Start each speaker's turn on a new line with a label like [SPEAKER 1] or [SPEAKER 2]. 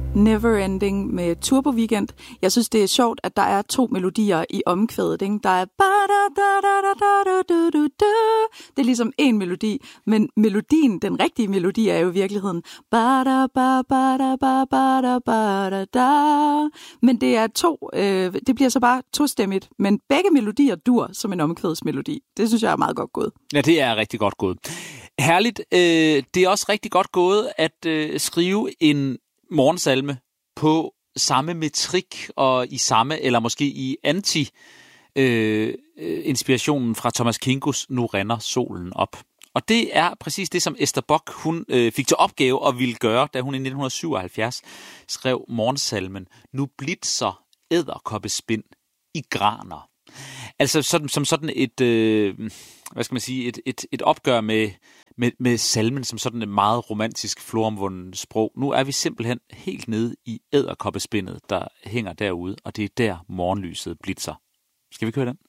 [SPEAKER 1] Neverending med Turbo Weekend. Jeg synes, det er sjovt, at der er 2 melodier i omkvædet. Ikke? Der er det er ligesom en melodi, men melodien, den rigtige melodi, er jo i virkeligheden men det er 2, det bliver så bare 2-stemmigt, men begge melodier dur som en omkvædsmelodi. Det synes jeg er meget godt gået.
[SPEAKER 2] Ja, det er rigtig godt gået. Herligt. Det er også rigtig godt gået at skrive en morgensalme på samme metrik og i samme, eller måske i inspirationen fra Thomas Kinkos Nu rinder solen op. Og det er præcis det, som Ester Bock hun fik til opgave at ville gøre, da hun i 1977 skrev morgensalmen Nu blitzer edderkoppespind i graner. Altså som sådan et, et opgør med salmen som sådan et meget romantisk floromvunden sprog. Nu er vi simpelthen helt nede i edderkoppespindet, der hænger derude, og det er der morgenlyset blitzer. Skal vi køre den?